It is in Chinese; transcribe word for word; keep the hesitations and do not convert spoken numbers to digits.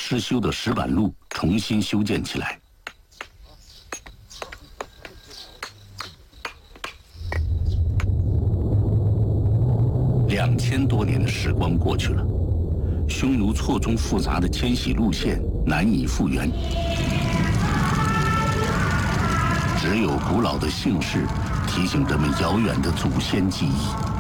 失修的石板路重新修建起来。两千多年的时光过去了，匈奴错综复杂的迁徙路线难以复原，只有古老的姓氏提醒人们遥远的祖先记忆。